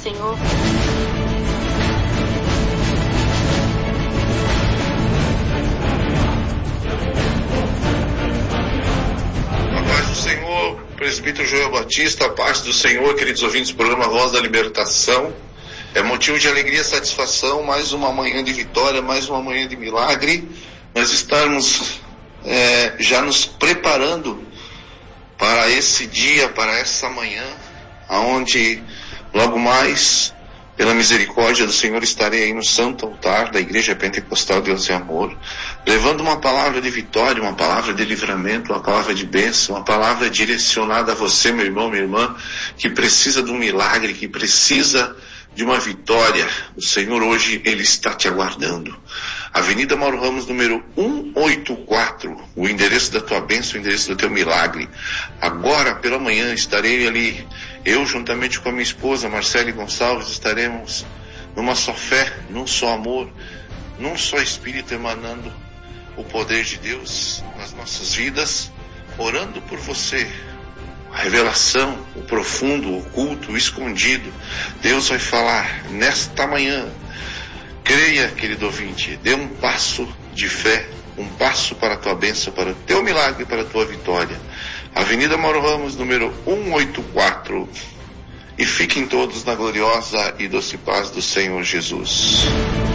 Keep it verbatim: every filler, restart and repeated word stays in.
Senhor. A paz do Senhor, presbítero Joel Batista, a paz do Senhor, queridos ouvintes do programa Voz da Libertação. É motivo de alegria e satisfação, mais uma manhã de vitória, mais uma manhã de milagre. Nós estamos é, já nos preparando para esse dia, para essa manhã, aonde logo mais, pela misericórdia do Senhor, estarei aí no santo altar da Igreja Pentecostal Deus e Amor, levando uma palavra de vitória, uma palavra de livramento, uma palavra de bênção, uma palavra direcionada a você, meu irmão, minha irmã, que precisa de um milagre, que precisa de uma vitória. O Senhor hoje, Ele está te aguardando. Avenida Mauro Ramos, número cento e oitenta e quatro, o endereço da tua bênção, o endereço do teu milagre. Agora, pela manhã, estarei ali, eu juntamente com a minha esposa, Marcele Gonçalves, estaremos numa só fé, num só amor, num só Espírito, emanando o poder de Deus nas nossas vidas, orando por você. A revelação, o profundo, o oculto, o escondido, Deus vai falar nesta manhã. Creia, querido ouvinte, dê um passo de fé, um passo para a tua bênção, para o teu milagre, para a tua vitória. Avenida Mauro Ramos, número cento e oitenta e quatro. E fiquem todos na gloriosa e doce paz do Senhor Jesus.